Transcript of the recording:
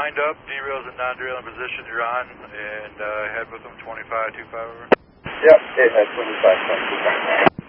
lined up, derails and non-derailing position you're on, and head with them 25-25 over. Yep, head 25-25.